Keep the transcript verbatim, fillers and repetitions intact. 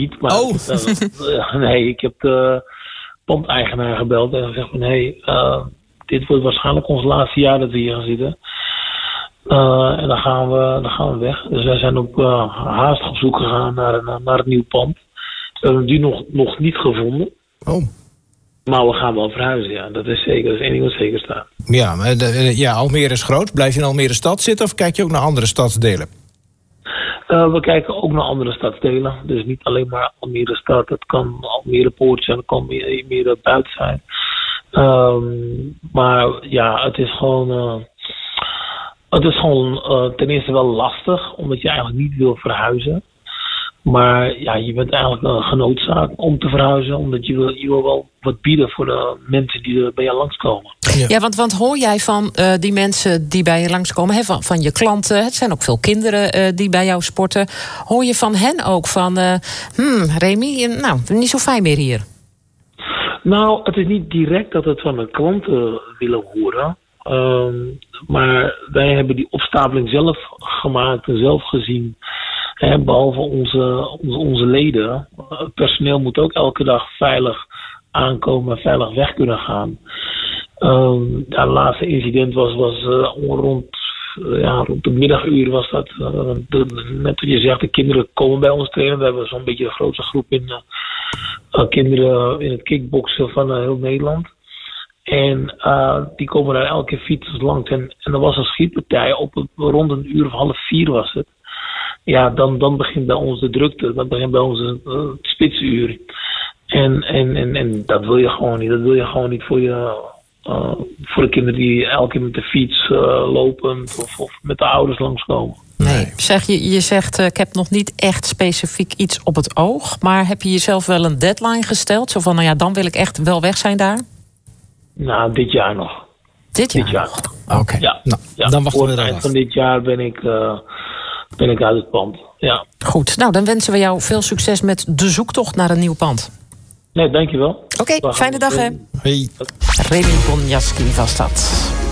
niet. Maar Oh. uh, nee, ik heb de pandeigenaar gebeld en gezegd van hé, hey, uh, dit wordt waarschijnlijk ons laatste jaar dat we hier gaan zitten. Uh, en dan gaan, we, dan gaan we weg. Dus wij zijn op uh, haast op zoek gegaan naar, een, naar het nieuw pand. We hebben die nog, nog niet gevonden. Oh. Maar we gaan wel verhuizen, ja. Dat is zeker. Dat is één ding wat zeker staat. Ja, maar de, ja, Almere is groot. Blijf je in Almere stad zitten of kijk je ook naar andere stadsdelen? Uh, we kijken ook naar andere stadsdelen. Dus niet alleen maar Almere stad. Het kan Almere Poort zijn. Het kan meer, meer buiten zijn. Um, maar ja, het is gewoon... Uh, het is gewoon uh, ten eerste wel lastig. Omdat je eigenlijk niet wil verhuizen. Maar ja, je bent eigenlijk uh, genoodzaakt om te verhuizen. Omdat je wil, je wil wel wat bieden voor de mensen die er bij jou langskomen. Ja, ja want, want hoor jij van uh, die mensen die bij je langskomen, hè, van, van je klanten, het zijn ook veel kinderen uh, die bij jou sporten. Hoor je van hen ook van, uh, hmm, Remy, nou, niet zo fijn meer hier? Nou, het is niet direct dat het van de klanten willen horen. Um, maar wij hebben die opstapeling zelf gemaakt en zelf gezien. He, behalve onze, onze, onze leden. Het personeel moet ook elke dag veilig aankomen en veilig weg kunnen gaan. Um, ja, het laatste incident was, was uh, rond, uh, ja, rond de middaguur was dat. Uh, de, net wat je zegt, de kinderen komen bij ons trainen. We hebben zo'n beetje de grootste groep in uh, uh, kinderen in het kickboksen van uh, heel Nederland. En uh, die komen daar elke keer fietsers langs. En, en er was een schietpartij op het, rond een uur of half vier was het. Ja, dan, dan begint bij ons de drukte. Dan begint bij ons het uh, spitsuur. En, en, en, en dat wil je gewoon niet. Dat wil je gewoon niet voor je... Uh, voor de kinderen die elke keer met de fiets uh, lopen. Of, of met de ouders langskomen. Nee. Zeg, je, je zegt, uh, ik heb nog niet echt specifiek iets op het oog. Maar heb je jezelf wel een deadline gesteld? Zo van, nou ja, dan wil ik echt wel weg zijn daar? Nou, dit jaar nog. Dit jaar, dit jaar nog? Oké, okay. Ja. Nou, ja. dan wachten voor we het er eind af. van dit jaar ben ik, uh, ben ik uit het pand. Ja. Goed, nou dan wensen we jou veel succes met de zoektocht naar een nieuw pand. Nee, dankjewel. Oké, okay, fijne dag hè. Hey. Remy Bonjaski was dat.